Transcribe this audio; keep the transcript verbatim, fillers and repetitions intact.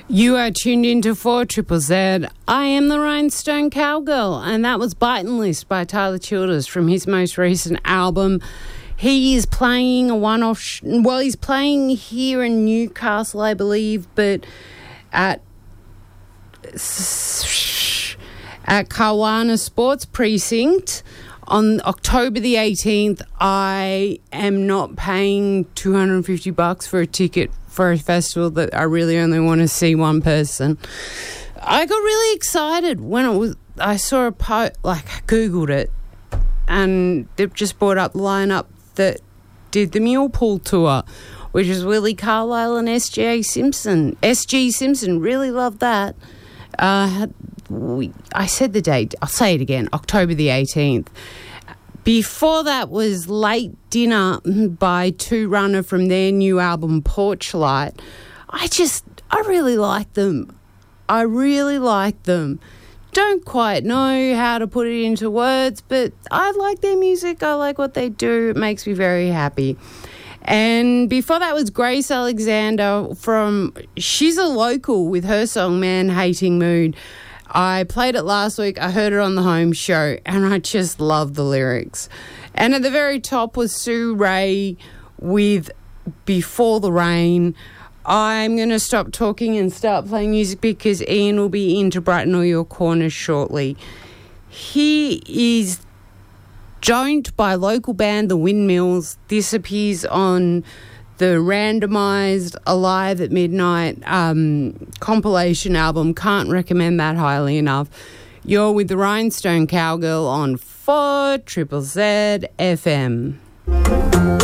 You are tuned into four Triple Z. I am the Rhinestone Cowgirl, and that was Biting List by Tyler Childers from his most recent album. He is playing a one-off, sh- well, he's playing here in Newcastle, I believe, but at at Kawana Sports Precinct on October the eighteenth. I am not paying two hundred fifty bucks for a ticket for a festival that I really only want to see one person. I got really excited when it was. I saw a post, like Googled it, and they've just brought up the lineup that did the Mule Pool tour, which is Willie Carlisle and S J Simpson. S G Simpson, really loved that. Uh, we, I said the date. I'll say it again. October the eighteenth. Before that was Late Dinner by Two Runner from their new album Porchlight. I just, I really like them. I really like them. Don't quite know how to put it into words, but I like their music. I like what they do. It makes me very happy. And before that was Grace Alexander from, she's a local with her song Man Hating Mood. I played it last week. I heard it on the home show, and I just love the lyrics. And at the very top was Sue Ray with Before the Rain. I'm going to stop talking and start playing music because Ian will be into Brighten All Your Corners shortly. He is joined by local band The Windmills. This appears on the randomised Alive at Midnight um, compilation album. Can't recommend that highly enough. You're with the Rhinestone Cowgirl on four Triple Z F M.